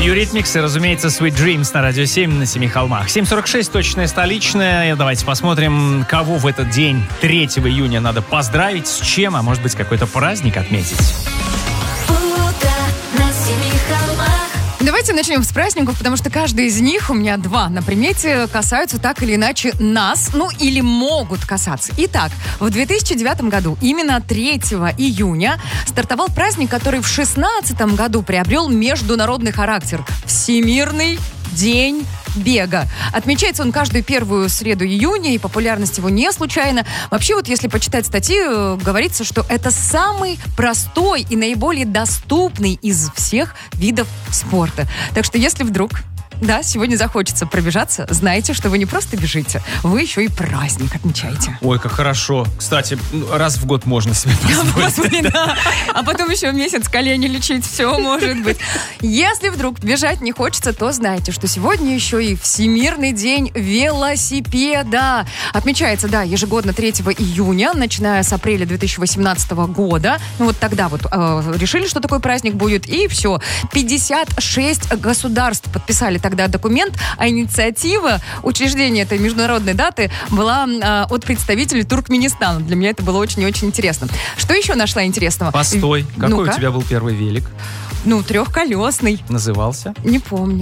Eurythmics и, разумеется, Sweet Dreams на Радио 7 на Семи холмах. 7:46, точное столичное. Давайте посмотрим, кого в этот день, 3 июня, надо поздравить, с чем, а может быть, какой-то праздник отметить. Давайте начнем с праздников, потому что каждый из них, у меня 2 на примете, касаются так или иначе нас, ну или могут касаться. Итак, в 2009 году, именно 3 июня, стартовал праздник, который в 2016 году приобрел международный характер. Всемирный день бега. Отмечается он каждую первую среду июня, и популярность его не случайна. Вообще, вот если почитать статьи, говорится, что это самый простой и наиболее доступный из всех видов спорта. Так что если вдруг... Да, сегодня захочется пробежаться, знайте, что вы не просто бежите, вы еще и праздник отмечаете. Ой, как хорошо. Кстати, раз в год можно себе позволить. Да. А потом еще месяц колени лечить, все может быть. Если вдруг бежать не хочется, то знайте, что сегодня еще и Всемирный день велосипеда. Отмечается, да, ежегодно 3 июня, начиная с апреля 2018 года. Ну вот тогда вот решили, что такой праздник будет, и все. 56 государств подписали тогда документ, а инициатива учреждения этой международной даты была от представителей Туркменистана. Для меня это было очень и очень интересно. Что еще нашла интересного? Постой, какой у тебя был первый велик? Ну, 3-колесный. Назывался? Не помню.